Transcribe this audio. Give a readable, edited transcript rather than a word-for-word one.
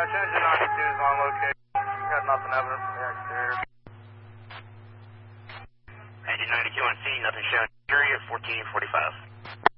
engine 92 is on location. Got nothing evident from the exterior. Engine 92 on scene, nothing shown. Jury at 1445.